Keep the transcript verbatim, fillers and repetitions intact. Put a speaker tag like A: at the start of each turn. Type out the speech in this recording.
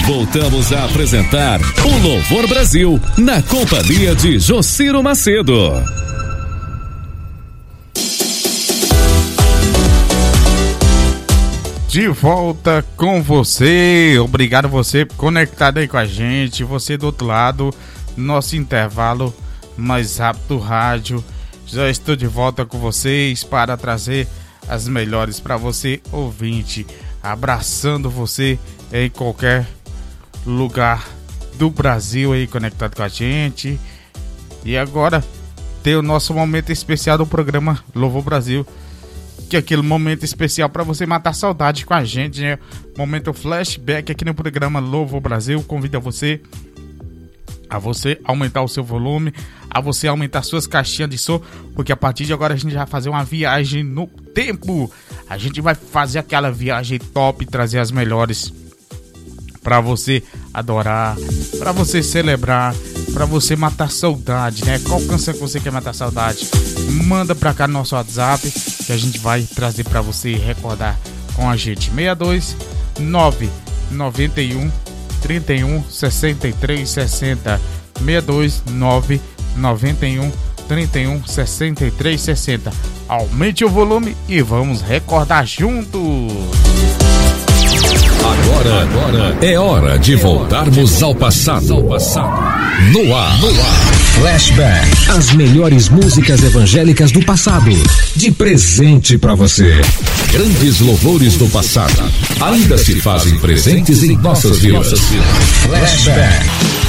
A: Voltamos a apresentar o Louvor Brasil, na companhia de Jociro Macedo.
B: De volta com você, obrigado você conectado aí com a gente, você do outro lado, nosso intervalo mais rápido do rádio. Já estou de volta com vocês para trazer as melhores para você, ouvinte, abraçando você em qualquer lugar do Brasil aí conectado com a gente. E agora tem o nosso momento especial do programa Louvor Brasil, que é aquele momento especial para você matar saudade com a gente, né? Momento flashback aqui no programa Louvor Brasil. Convido você a você aumentar o seu volume, a você aumentar suas caixinhas de som, porque a partir de agora a gente vai fazer uma viagem no tempo. A gente vai fazer aquela viagem top, trazer as melhores para você adorar, para você celebrar, para você matar saudade, né? Qual canção que você quer matar saudade? Manda para cá no nosso WhatsApp que a gente vai trazer para você recordar com a gente. seis dois nove nove um trinta e um sessenta e três sessenta. seis dois nove nove um trinta e um sessenta e três sessenta. Aumente o volume e vamos recordar juntos.
A: Agora, agora é hora de voltarmos ao passado. No ar, no ar.
C: Flashback. As melhores músicas evangélicas do passado. De presente pra você.
A: Grandes louvores do passado ainda se fazem presentes em nossas vidas.
C: Flashback.